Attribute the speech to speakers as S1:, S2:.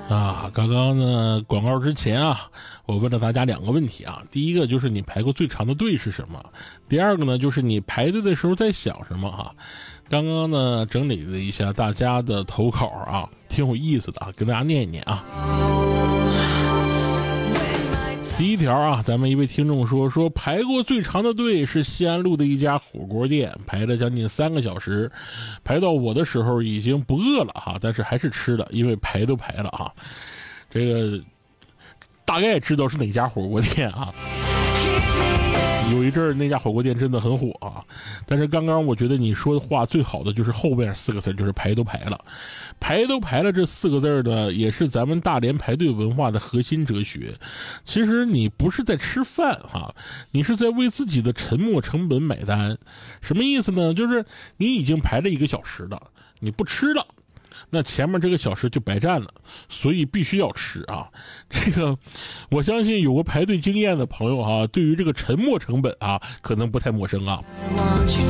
S1: 刚刚呢广告之前我问了大家2个问题第一个就是你排过最长的队是什么，第二个呢就是你排队的时候在想什么刚刚呢整理了一下大家的投稿挺有意思的跟大家念一念第一条咱们一位听众说排过最长的队是西安路的一家火锅店，排了将近3个小时，排到我的时候已经不饿了但是还是吃了，因为排都排了这个大概知道是哪家火锅店有一阵儿那家火锅店真的很火但是刚刚我觉得你说的话最好的就是后边4个字，就是排都排了。排都排了这4个字呢，也是咱们大连排队文化的核心哲学。其实你不是在吃饭你是在为自己的沉没成本买单。什么意思呢？就是你已经排了1个小时了，你不吃了，那前面这个小时就白占了，所以必须要吃这个我相信有过排队经验的朋友对于这个沉没成本可能不太陌生